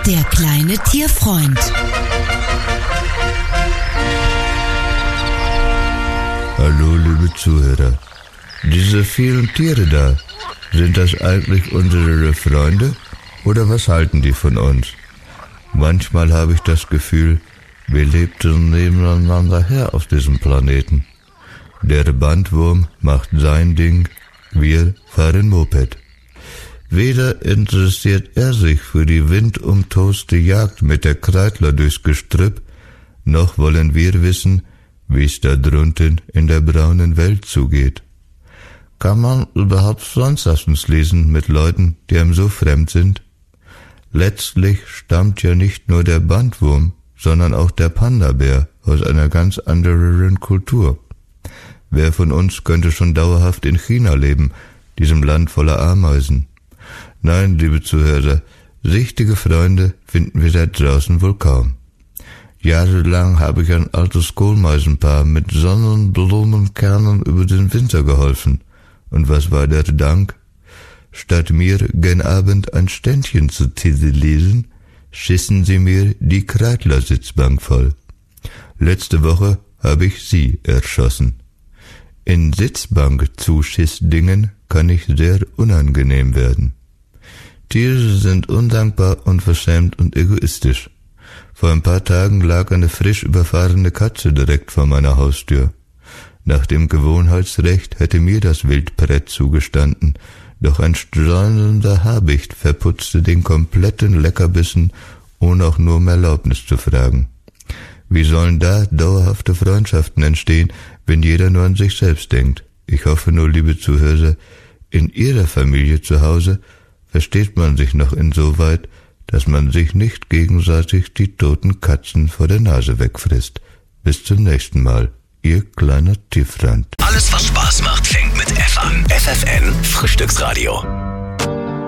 Der kleine Tierfreund. Hallo, liebe Zuhörer. Diese vielen Tiere da, sind das eigentlich unsere Freunde oder was halten die von uns? Manchmal habe ich das Gefühl, wir lebten nebeneinander her auf diesem Planeten. Der Bandwurm macht sein Ding, wir fahren Moped. Weder interessiert er sich für die windumtoste Jagd mit der Kreidler durchs Gestrüpp, noch wollen wir wissen, wie es da drunten in der braunen Welt zugeht. Kann man überhaupt Freundschaftens lesen mit Leuten, die einem so fremd sind? Letztlich stammt ja nicht nur der Bandwurm, sondern auch der Panda-Bär aus einer ganz anderen Kultur. Wer von uns könnte schon dauerhaft in China leben, diesem Land voller Ameisen? Nein, liebe Zuhörer, richtige Freunde finden wir da draußen wohl kaum. Jahrelang habe ich ein altes Kohlmeisenpaar mit Sonnenblumenkernen über den Winter geholfen. Und was war der Dank? Statt mir gen Abend ein Ständchen zu titillesen, schissen sie mir die Kreidler-Sitzbank voll. Letzte Woche habe ich sie erschossen. In Sitzbank-Zuschissdingen kann ich sehr unangenehm werden. Tiere sind undankbar, unverschämt und egoistisch. Vor ein paar Tagen lag eine frisch überfahrene Katze direkt vor meiner Haustür. Nach dem Gewohnheitsrecht hätte mir das Wildbrett zugestanden, doch ein streunender Habicht verputzte den kompletten Leckerbissen, ohne auch nur um Erlaubnis zu fragen. Wie sollen da dauerhafte Freundschaften entstehen, wenn jeder nur an sich selbst denkt? Ich hoffe nur, liebe Zuhörer, in Ihrer Familie zu Hause versteht man sich noch insoweit, dass man sich nicht gegenseitig die toten Katzen vor der Nase wegfrisst. Bis zum nächsten Mal, Ihr kleiner Tierfreund. Alles, was Spaß macht, fängt mit F an. FFN Frühstücksradio.